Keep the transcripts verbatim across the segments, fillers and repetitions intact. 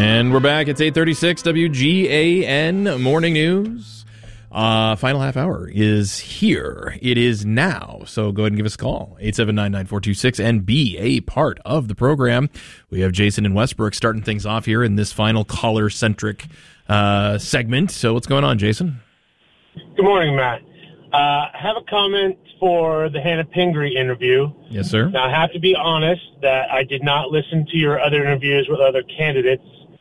And we're back. It's eight thirty-six W G A N Morning News. Uh, final half hour is here. It is now. So go ahead and give us a call. eight seven nine, nine four two six and be a part of the program. We have Jason in Westbrook starting things off here in this final caller-centric uh, segment. So what's going on, Jason? Good morning, Matt. Uh, I have a comment for the Hannah Pingree interview. Yes, sir. Now, I have to be honest that I did not listen to your other interviews with other candidates.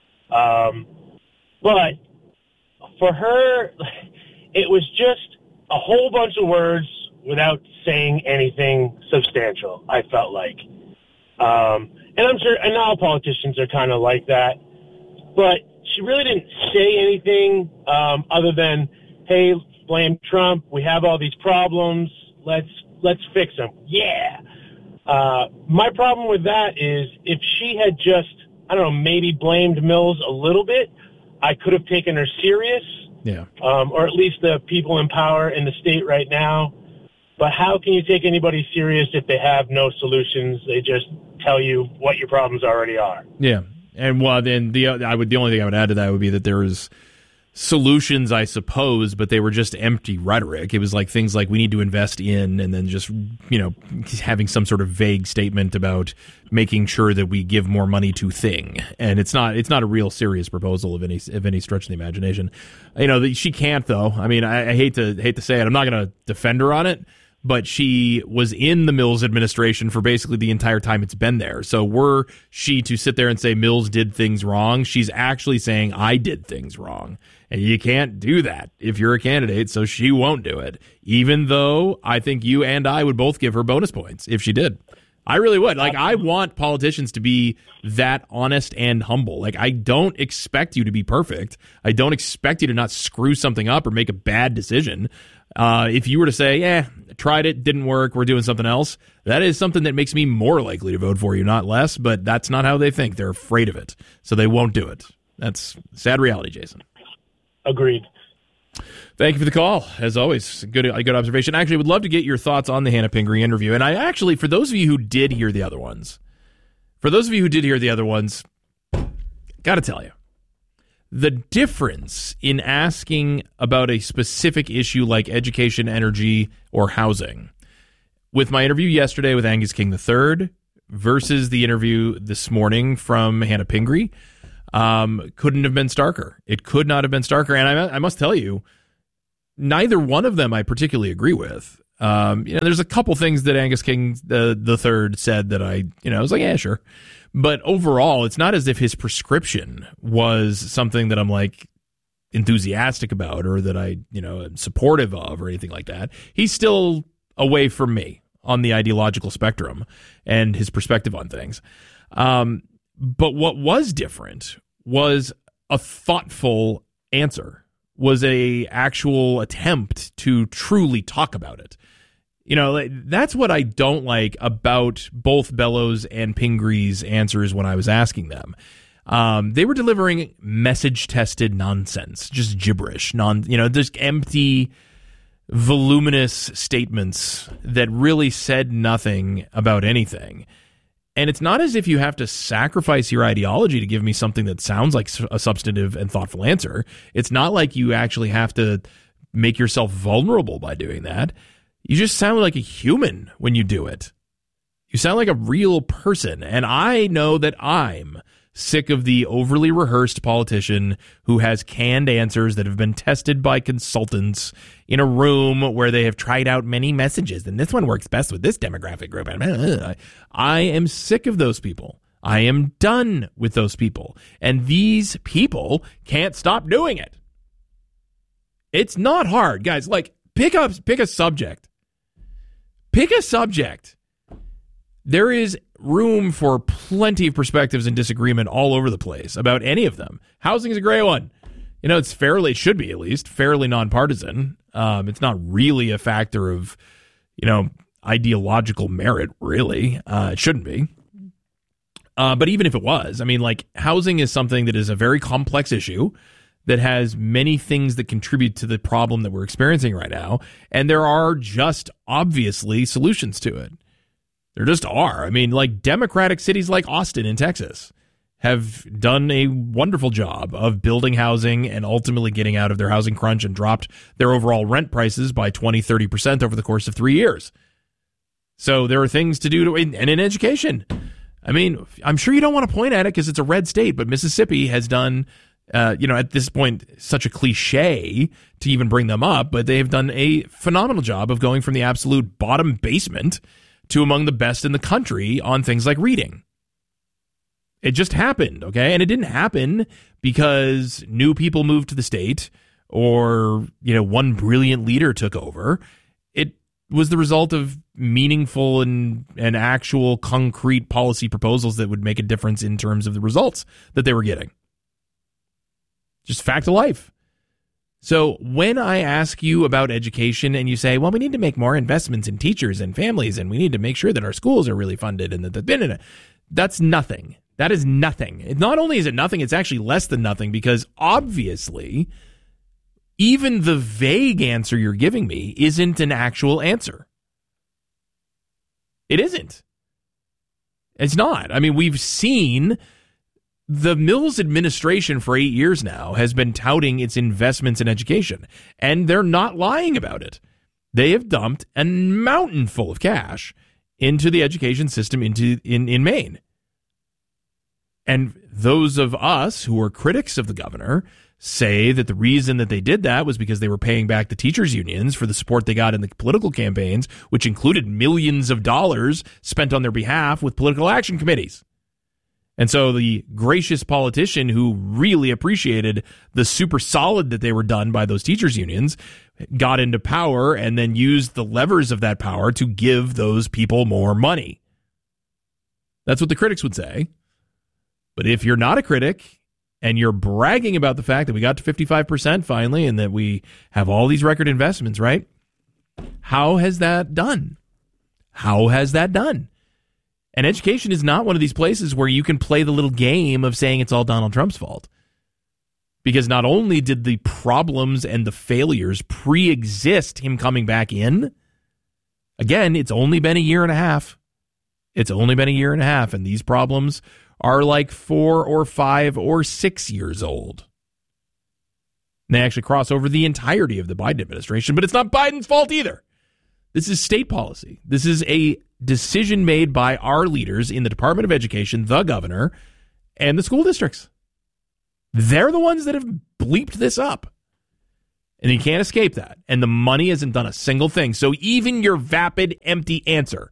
Um, but for her, it was just a whole bunch of words without saying anything substantial, I felt like. Um, and I'm sure, and all politicians are kind of like that. But she really didn't say anything um, other than, hey, blame Trump. We have all these problems. Let's let's fix them. Yeah. Uh, my problem with that is if she had just, I don't know, maybe blamed Mills a little bit, I could have taken her serious. Yeah. Um, or at least the people in power in the state right now. But how can you take anybody serious if they have no solutions? They just tell you what your problems already are. Yeah. And well, then the I would the only thing I would add to that would be that there is solutions, I suppose, but they were just empty rhetoric. It was like things like we need to invest in, and then just, you know, having some sort of vague statement about making sure that we give more money to thing. And it's not it's not a real serious proposal of any of any stretch of the imagination. You know, she can't though. I mean, I, I hate to hate to say it. I'm not going to defend her on it. But she was in the Mills administration for basically the entire time it's been there. So were she to sit there and say Mills did things wrong, she's actually saying I did things wrong. And you can't do that if you're a candidate, so she won't do it. Even though I think you and I would both give her bonus points if she did. I really would. Like, I want politicians to be that honest and humble. Like, I don't expect you to be perfect. I don't expect you to not screw something up or make a bad decision. Uh, if you were to say, yeah, tried it, didn't work, we're doing something else, that is something that makes me more likely to vote for you, not less. But that's not how they think. They're afraid of it, so they won't do it. That's sad reality, Jason. Agreed. Thank you for the call. As always, good good observation. Actually, I would love to get your thoughts on the Hannah Pingree interview. And I actually, for those of you who did hear the other ones, for those of you who did hear the other ones, got to tell you, the difference in asking about a specific issue like education, energy, or housing with my interview yesterday with Angus King the third versus the interview this morning from Hannah Pingree um, couldn't have been starker. It could not have been starker. And I, I must tell you, neither one of them I particularly agree with. Um, you know, there's a couple things that Angus King the the third said that I, you know, I was like, yeah, sure. But overall, it's not as if his prescription was something that I'm like enthusiastic about or that I, you know, am supportive of or anything like that. He's still away from me on the ideological spectrum and his perspective on things. Um, but what was different was a thoughtful answer, was a actual attempt to truly talk about it. You know, that's what I don't like about both Bellows and Pingree's answers when I was asking them. Um, they were delivering message-tested nonsense, just gibberish, non, you know, just empty, voluminous statements that really said nothing about anything. And it's not as if you have to sacrifice your ideology to give me something that sounds like a substantive and thoughtful answer. It's not like you actually have to make yourself vulnerable by doing that. You just sound like a human when you do it. You sound like a real person. And I know that I'm sick of the overly rehearsed politician who has canned answers that have been tested by consultants in a room where they have tried out many messages. And this one works best with this demographic group. I am sick of those people. I am done with those people. And these people can't stop doing it. It's not hard, guys. Like, pick up, pick a subject. Pick a subject. There is room for plenty of perspectives and disagreement all over the place about any of them. Housing is a great one. You know, it's fairly, it should be at least, fairly nonpartisan. Um, it's not really a factor of, you know, ideological merit, really. Uh, it shouldn't be. Uh, but even if it was, I mean, like, housing is something that is a very complex issue that has many things that contribute to the problem that we're experiencing right now. And there are just obviously solutions to it. There just are. I mean, like, democratic cities like Austin in Texas have done a wonderful job of building housing and ultimately getting out of their housing crunch and dropped their overall rent prices by twenty, thirty percent over the course of three years. So there are things to do to, and in education. I mean, I'm sure you don't want to point at it because it's a red state, but Mississippi has done, uh, you know, at this point, such a cliche to even bring them up, but they have done a phenomenal job of going from the absolute bottom basement to among the best in the country on things like reading. It just happened, okay? And it didn't happen because new people moved to the state or, you know, one brilliant leader took over. It was the result of meaningful and, and actual concrete policy proposals that would make a difference in terms of the results that they were getting. Just fact of life. So when I ask you about education and you say, well, we need to make more investments in teachers and families and we need to make sure that our schools are really funded and that the that's nothing. That is nothing. Not only is it nothing, it's actually less than nothing because obviously even the vague answer you're giving me isn't an actual answer. It isn't. It's not. I mean, we've seen the Mills administration for eight years now has been touting its investments in education, and they're not lying about it. They have dumped a mountain full of cash into the education system into in, in Maine. And those of us who are critics of the governor say that the reason that they did that was because they were paying back the teachers' unions for the support they got in the political campaigns, which included millions of dollars spent on their behalf with political action committees. And so the gracious politician who really appreciated the super solid that they were done by those teachers' unions got into power and then used the levers of that power to give those people more money. That's what the critics would say. But if you're not a critic and you're bragging about the fact that we got to fifty-five percent finally and that we have all these record investments, right? How has that done? How has that done? And education is not one of these places where you can play the little game of saying it's all Donald Trump's fault. Because not only did the problems and the failures pre-exist him coming back in, again, it's only been a year and a half. It's only been a year and a half, and these problems are like four or five or six years old. And they actually cross over the entirety of the Biden administration, but it's not Biden's fault either. This is state policy. This is a decision made by our leaders in the Department of Education, the governor, and the school districts. They're the ones that have bleeped this up. And you can't escape that. And the money hasn't done a single thing. So even your vapid, empty answer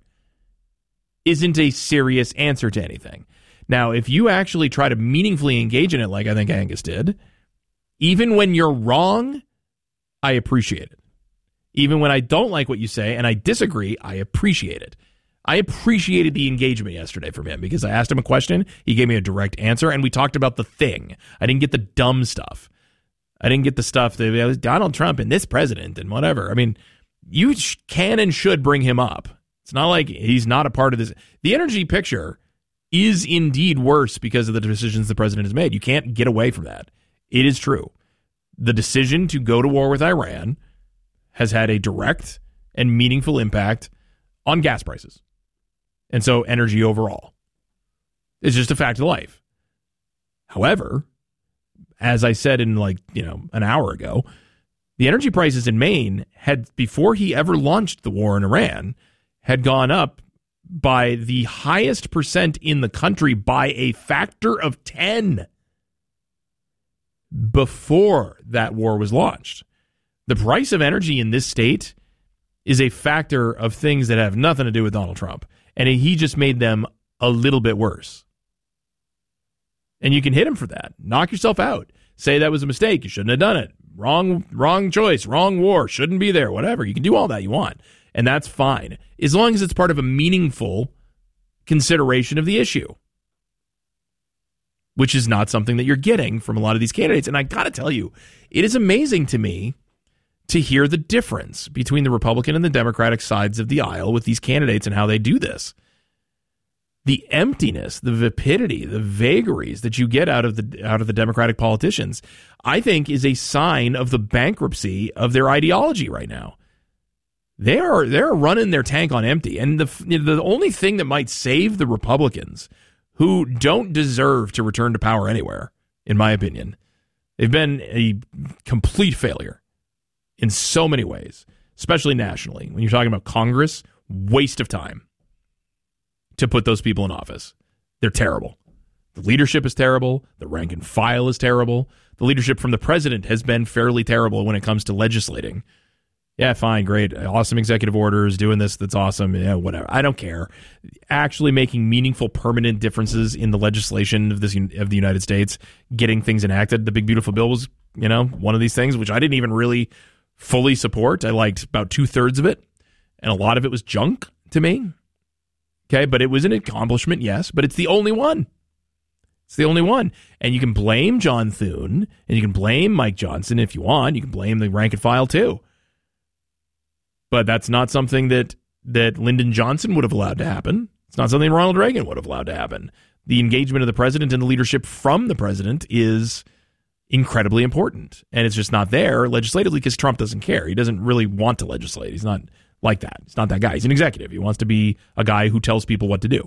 isn't a serious answer to anything. Now, if you actually try to meaningfully engage in it like I think Angus did, even when you're wrong, I appreciate it. Even when I don't like what you say and I disagree, I appreciate it. I appreciated the engagement yesterday from him because I asked him a question, he gave me a direct answer, and we talked about the thing. I didn't get the dumb stuff. I didn't get the stuff that it was Donald Trump and this president and whatever. I mean, you can and should bring him up. It's not like he's not a part of this. The energy picture is indeed worse because of the decisions the president has made. You can't get away from that. It is true. The decision to go to war with Iran has had a direct and meaningful impact on gas prices. And so energy overall. It's just a fact of life. However, as I said in like, you know, an hour ago, the energy prices in Maine had, before he ever launched the war in Iran, had gone up by the highest percent in the country by a factor of ten before that war was launched. The price of energy in this state is a factor of things that have nothing to do with Donald Trump. And he just made them a little bit worse. And you can hit him for that. Knock yourself out. Say that was a mistake. You shouldn't have done it. Wrong, wrong choice. Wrong war. Shouldn't be there. Whatever. You can do all that you want. And that's fine. As long as it's part of a meaningful consideration of the issue. Which is not something that you're getting from a lot of these candidates. And I got to tell you, it is amazing to me to hear the difference between the Republican and the Democratic sides of the aisle with these candidates and how they do this. The emptiness, the vapidity, the vagaries that you get out of the out of the Democratic politicians, I think is a sign of the bankruptcy of their ideology right now. They are they're running their tank on empty. And the the only thing that might save the Republicans who don't deserve to return to power anywhere, in my opinion. They've been a complete failure in so many ways, especially nationally. When you're talking about Congress, waste of time to put those people in office. They're terrible. The leadership is terrible. The rank and file is terrible. The leadership from the president has been fairly terrible when it comes to legislating. Yeah, fine, great. Awesome executive orders, doing this, that's awesome. Yeah, whatever. I don't care. Actually making meaningful, permanent differences in the legislation of this of the United States, getting things enacted. The Big Beautiful Bill was, you know, one of these things, which I didn't even really fully support. I liked about two-thirds of it, and a lot of it was junk to me. Okay, but it was an accomplishment, yes, but it's the only one. It's the only one. And you can blame John Thune, and you can blame Mike Johnson if you want. You can blame the rank and file, too. But that's not something that, that Lyndon Johnson would have allowed to happen. It's not something Ronald Reagan would have allowed to happen. The engagement of the president and the leadership from the president is incredibly important. And it's just not there legislatively because Trump doesn't care. He doesn't really want to legislate. He's not like that. He's not that guy. He's an executive. He wants to be a guy who tells people what to do.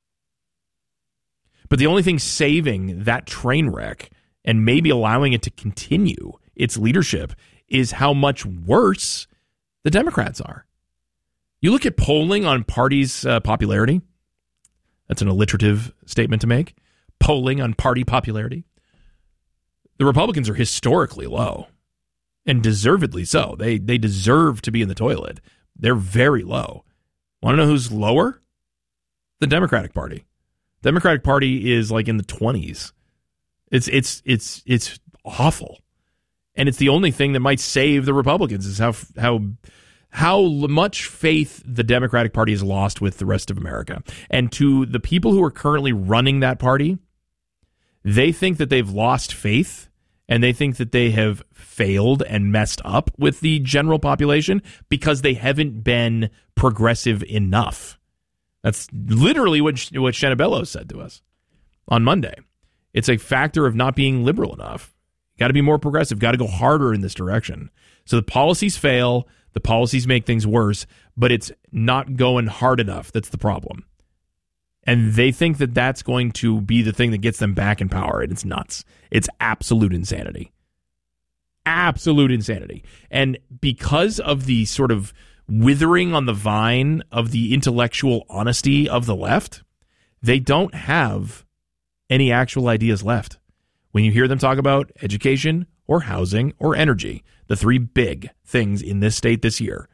But the only thing saving that train wreck and maybe allowing it to continue its leadership is how much worse the Democrats are. You look at polling on parties' uh, popularity. That's an alliterative statement to make. Polling on party popularity. The Republicans are historically low, and deservedly so. They they deserve to be in the toilet. They're very low. Want to know who's lower? The Democratic Party. The Democratic Party is like in the twenties. It's it's it's it's awful. And it's the only thing that might save the Republicans is how how how much faith the Democratic Party has lost with the rest of America. And to the people who are currently running that party, they think that they've lost faith, and they think that they have failed and messed up with the general population because they haven't been progressive enough. That's literally what what Shanna Bellows said to us on Monday. It's a factor of not being liberal enough. Got to be more progressive. Got to go harder in this direction. So the policies fail. The policies make things worse, but it's not going hard enough. That's the problem. And they think that that's going to be the thing that gets them back in power. And it's nuts. It's absolute insanity. Absolute insanity. And because of the sort of withering on the vine of the intellectual honesty of the left, they don't have any actual ideas left. When you hear them talk about education or housing or energy, the three big things in this state this year,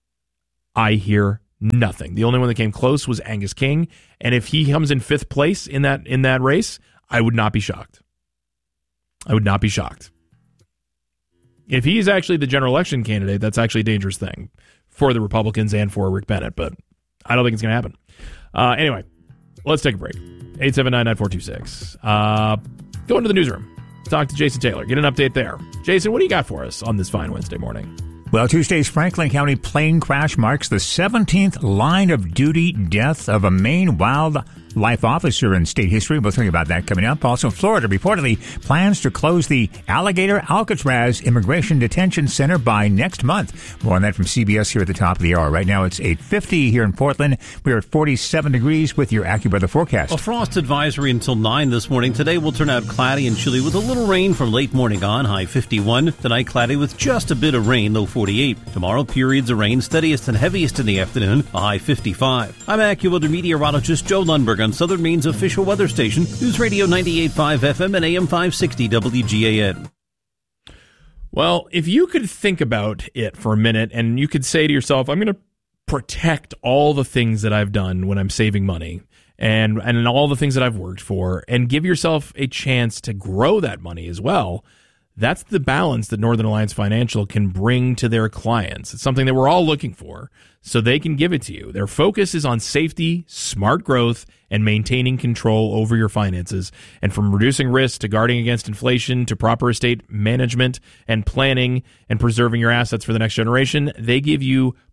I hear nothing. The only one that came close was Angus King, and if he comes in fifth place in that in that race, I would not be shocked. I would not be shocked. If he's actually the general election candidate, that's actually a dangerous thing for the Republicans and for Rick Bennett, but I don't think it's going to happen. Uh, anyway, let's take a break. eight seven nine, nine four two six. Uh, go into the newsroom. Talk to Jason Taylor. Get an update there. Jason, what do you got for us on this fine Wednesday morning? Well, Tuesday's Franklin County plane crash marks the seventeenth line of duty death of a Maine wildlife officer in state history. We'll tell you about that coming up. Also, Florida reportedly plans to close the Alligator Alcatraz Immigration Detention Center by next month. More on that from C B S here at the top of the hour. Right now, it's eight fifty here in Portland. We're at forty-seven degrees with your AccuWeather forecast. A frost advisory until nine this morning. Today will turn out cloudy and chilly with a little rain from late morning on, high fifty-one. Tonight, cloudy with just a bit of rain, low forty-eight. Tomorrow, periods of rain, steadiest and heaviest in the afternoon, a high fifty-five. I'm AccuWeather meteorologist Joe Lundberg on Southern Maine's official weather station, News Radio ninety-eight point five F M and A M five sixty W G A N. Well, if you could think about it for a minute and you could say to yourself, I'm going to protect all the things that I've done when I'm saving money and, and all the things that I've worked for, and give yourself a chance to grow that money as well. That's the balance that Northern Alliance Financial can bring to their clients. It's something that we're all looking for, so they can give it to you. Their focus is on safety, smart growth, and maintaining control over your finances. And from reducing risk to guarding against inflation to proper estate management and planning and preserving your assets for the next generation, they give you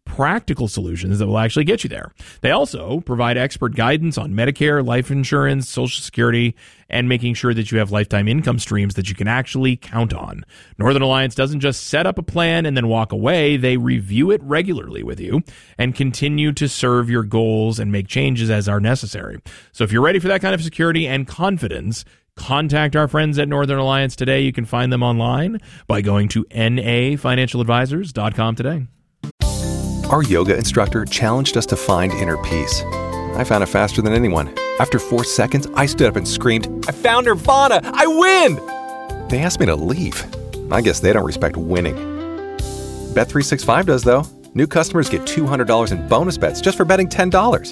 practical solutions that will actually get you there. They also provide expert guidance on Medicare, life insurance, Social Security, and making sure that you have lifetime income streams that you can actually count on. Northern Alliance doesn't just set up a plan and then walk away. They review it regularly with you and continue to serve your goals and make changes as are necessary. So if you're ready for that kind of security and confidence, contact our friends at Northern Alliance today. You can find them online by going to N A financial advisors dot com today. Our yoga instructor challenged us to find inner peace. I found it faster than anyone. After four seconds, I stood up and screamed, "I found Nirvana! I win!" They asked me to leave. I guess they don't respect winning. Bet three sixty-five does, though. New customers get two hundred dollars in bonus bets just for betting ten dollars.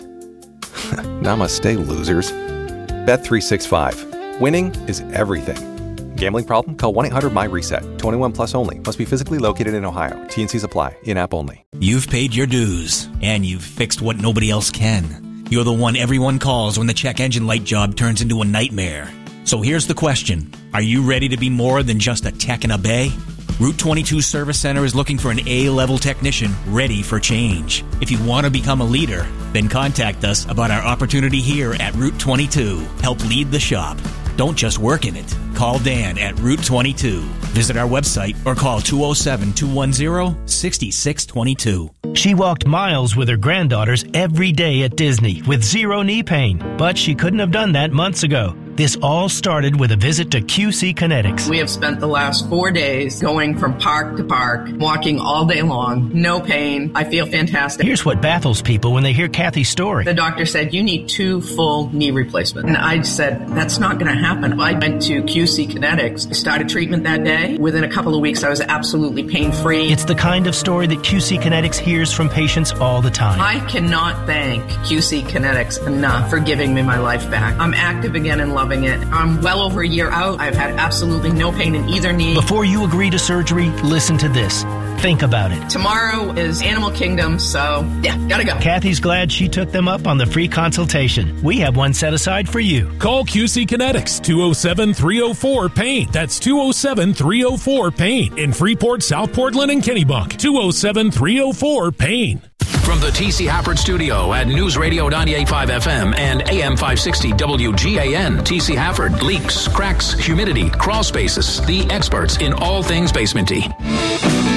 Namaste, losers. Bet three sixty-five. Winning is everything. Gambling problem? Call one eight hundred M Y reset. twenty-one plus only. Must be physically located in Ohio. T and Cs apply. In-app only. You've paid your dues, and you've fixed what nobody else can. You're the one everyone calls when the check engine light job turns into a nightmare. So here's the question. Are you ready to be more than just a tech in a bay? Route twenty-two Service Center is looking for an A-level technician ready for change. If you want to become a leader, then contact us about our opportunity here at Route twenty-two. Help lead the shop. Don't just work in it. Call Dan at Route twenty-two. Visit our website or call two oh seven, two one zero, six six two two. She walked miles with her granddaughters every day at Disney with zero knee pain, but she couldn't have done that months ago. This all started with a visit to Q C Kinetics. We have spent the last four days going from park to park, walking all day long, no pain. I feel fantastic. Here's what baffles people when they hear Kathy's story. The doctor said, you need two full knee replacements. And I said, that's not going to happen. I went to Q C Kinetics, started treatment that day. Within a couple of weeks, I was absolutely pain-free. It's the kind of story that Q C Kinetics hears from patients all the time. I cannot thank Q C Kinetics enough for giving me my life back. I'm active again and loving it. I'm well over a year out. I've had absolutely no pain in either knee. Before you agree to surgery, listen to this. Think about it. Tomorrow is Animal Kingdom, so yeah, gotta go. Kathy's glad she took them up on the free consultation. We have one set aside for you. Call Q C Kinetics, two oh seven, three oh four, PAIN. That's two oh seven, three oh four, PAIN. In Freeport, South Portland, and Kennebunk. two oh seven, three oh four, PAIN. From the T C Hafford Studio at News Radio ninety-eight point five F M and A M five sixty W G A N, T C Hafford. Leaks, cracks, humidity, crawl spaces. The experts in all things basementy.